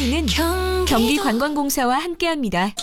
캠페인은 경기관광공사와 함께합니다.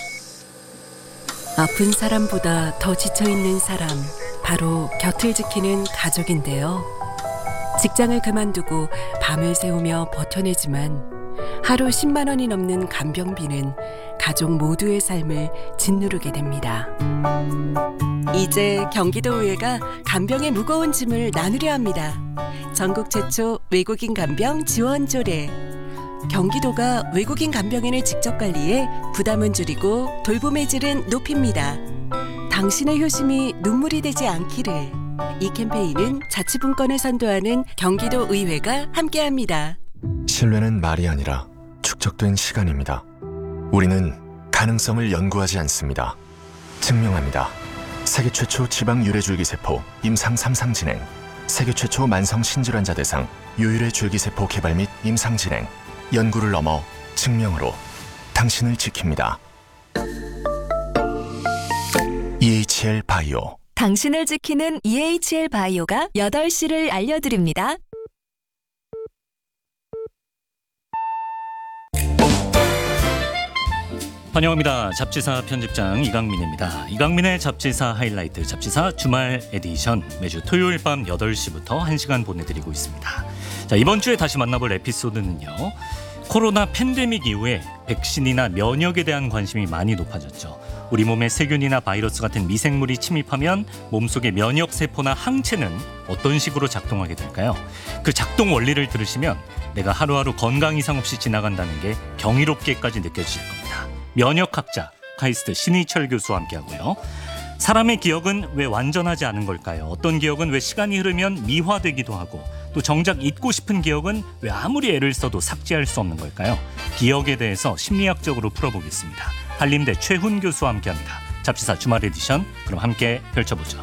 아픈 사람보다 더 지쳐있는 사람, 바로 곁을 지키는 가족인데요. 직장을 그만두고 밤을 새우며 버텨내지만 하루 10만 원이 넘는 간병비는 가족 모두의 삶을 짓누르게 됩니다. 이제 경기도의회가 간병의 무거운 짐을 나누려 합니다. 전국 최초 외국인 간병 지원 조례. 경기도가 외국인 간병인을 직접 관리해 부담은 줄이고 돌봄의 질은 높입니다. 당신의 효심이 눈물이 되지 않기를. 이 캠페인은 자치분권을 선도하는 경기도 의회가 함께합니다. 신뢰는 말이 아니라 축적된 시간입니다. 우리는 가능성을 연구하지 않습니다. 증명합니다. 세계 최초 지방 유래줄기세포 임상 3상 진행, 세계 최초 만성 신질환자 대상 유일의 줄기세포 개발 및 임상 진행, 연구를 넘어 증명으로 당신을 지킵니다. EHL 바이오. 당신을 지키는 EHL 바이오가 8시를 알려드립니다. 환영합니다. 잡지사 편집장 이강민입니다. 이강민의 잡지사 하이라이트, 잡지사 주말 에디션, 매주 토요일 밤 8시부터 1시간 보내드리고 있습니다. 자, 이번 주에 다시 만나볼 에피소드는요, 코로나 팬데믹 이후에 백신이나 면역에 대한 관심이 많이 높아졌죠. 우리 몸에 세균이나 바이러스 같은 미생물이 침입하면 몸속의 면역세포나 항체는 어떤 식으로 작동하게 될까요? 그 작동 원리를 들으시면 내가 하루하루 건강 이상 없이 지나간다는 게 경이롭게까지 느껴지실 겁니다. 면역학자 카이스트 신희철 교수와 함께하고요. 사람의 기억은 왜 완전하지 않은 걸까요? 어떤 기억은 왜 시간이 흐르면 미화되기도 하고, 또 정작 잊고 싶은 기억은 왜 아무리 애를 써도 삭제할 수 없는 걸까요? 기억에 대해서 심리학적으로 풀어보겠습니다. 한림대 최훈 교수와 함께합니다. 잡지사 주말 에디션, 그럼 함께 펼쳐보죠.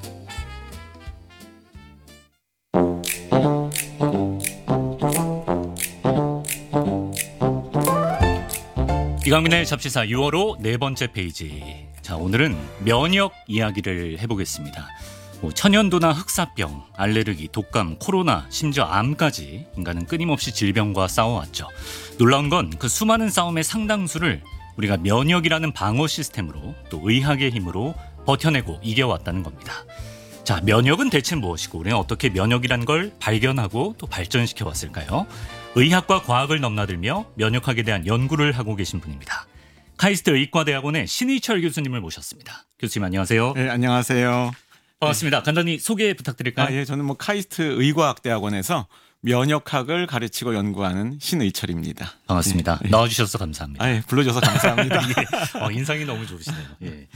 이강민의 잡지사 6월호 네 번째 페이지. 자, 오늘은 면역 이야기를 해보겠습니다. 천연두나 흑사병, 알레르기, 독감, 코로나, 심지어 암까지 인간은 끊임없이 질병과 싸워왔죠. 놀라운 건 그 수많은 싸움의 상당수를 우리가 면역이라는 방어 시스템으로, 또 의학의 힘으로 버텨내고 이겨왔다는 겁니다. 자, 면역은 대체 무엇이고 우리는 어떻게 면역이란 걸 발견하고 또 발전시켜 왔을까요? 의학과 과학을 넘나들며 면역학에 대한 연구를 하고 계신 분입니다. 카이스트 의과대학원의 신희철 교수님을 모셨습니다. 교수님 안녕하세요. 네, 안녕하세요. 반갑습니다. 간단히 소개 부탁드릴까요? 예, 저는 카이스트 의과학대학원에서 면역학을 가르치고 연구하는 신의철입니다. 반갑습니다. 예. 나와주셔서 감사합니다. 예, 불러줘서 감사합니다. 예, 인상이 너무 좋으시네요. 예.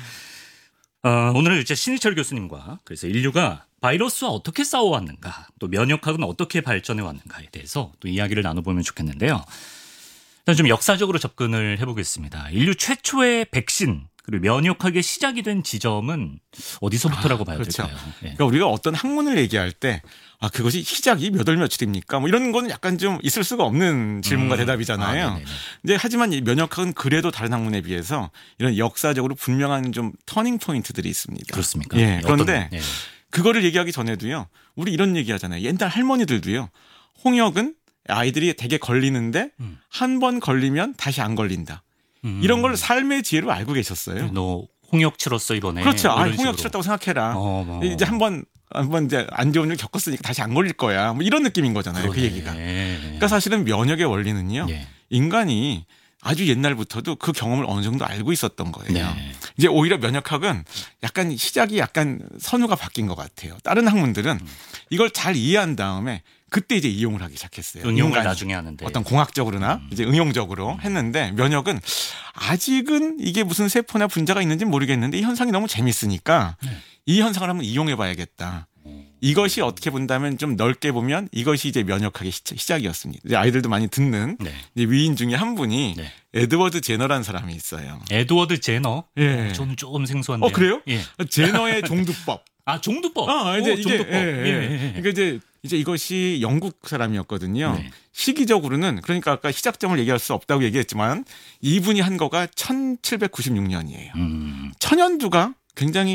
오늘 이제 신희철 교수님과 그래서 인류가 바이러스와 어떻게 싸워왔는가, 또 면역학은 어떻게 발전해 왔는가에 대해서 또 이야기를 나눠보면 좋겠는데요. 일단 좀 역사적으로 접근을 해보겠습니다. 인류 최초의 백신 그리고 면역학의 시작이 된 지점은 어디서부터라고 봐야 그렇죠. 될까요? 예. 그러니까 우리가 어떤 학문을 얘기할 때 그것이 시작이 몇 월 며칠입니까? 이런 거는 약간 좀 있을 수가 없는 질문과 대답이잖아요. 근데 하지만 이 면역학은 그래도 다른 학문에 비해서 이런 역사적으로 분명한 좀 터닝 포인트들이 있습니다. 그렇습니까? 예, 그런데 예. 그거를 얘기하기 전에도요, 우리 이런 얘기 하잖아요. 옛날 할머니들도요, 홍역은 아이들이 되게 걸리는데 한 번 걸리면 다시 안 걸린다. 이런 걸 삶의 지혜로 알고 계셨어요. 너 홍역 치렀어 이번에. 그렇죠. 이런 홍역 치렀다고 생각해라. 이제 이제 한번 이제 안 좋은 일 겪었으니까 다시 안 걸릴 거야. 이런 느낌인 거잖아요. 그 얘기가. 그러니까 사실은 면역의 원리는요, 예. 인간이 아주 옛날부터도 그 경험을 어느 정도 알고 있었던 거예요. 네. 이제 오히려 면역학은 약간 시작이 약간 선우가 바뀐 것 같아요. 다른 학문들은 이걸 잘 이해한 다음에 그때 이제 이용을 하기 시작했어요. 응용을 나중에 하는데 어떤 공학적으로나 이제 응용적으로 했는데, 면역은 아직은 이게 무슨 세포나 분자가 있는지 모르겠는데 이 현상이 너무 재밌으니까 이 현상을 한번 이용해 봐야겠다. 이것이 어떻게 본다면 좀 넓게 보면 이것이 이제 면역학의 시작이었습니다. 이제 아이들도 많이 듣는 이제 위인 중에 한 분이 에드워드 제너라는 사람이 있어요. 에드워드 제너? 예. 저는 조금 생소한데요. 그래요? 예. 제너의 종두법. 종두법. 종두법. 예. 그러니까 이제 이것이 영국 사람이었거든요. 네. 시기적으로는, 그러니까 아까 시작점을 얘기할 수 없다고 얘기했지만 이분이 한 거가 1796년이에요. 천연두가 굉장히